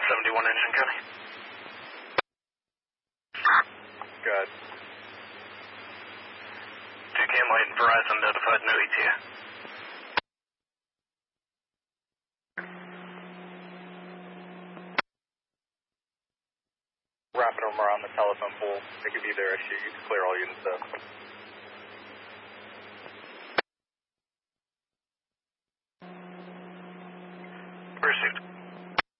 171 engine, County. Good. 2 Cam Light and Verizon notified no ETA. Wrapping them around the telephone pole. They could be there. You can clear all units up. Pursuit.